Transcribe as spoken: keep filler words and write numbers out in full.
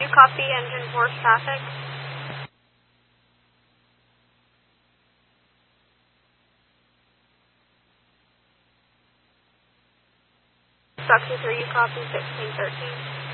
You copy engine four traffic? Instructions are you copy sixteen thirteen?